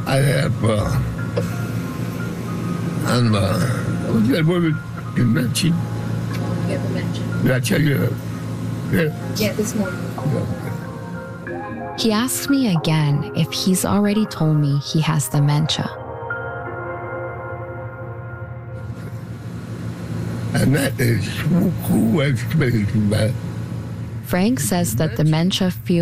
I have, what's that word you mentioned? You have dementia. Did I tell you? Yeah, this morning. He asks me again if he's already told me he has dementia. And that is who explains that. Frank says that dementia feels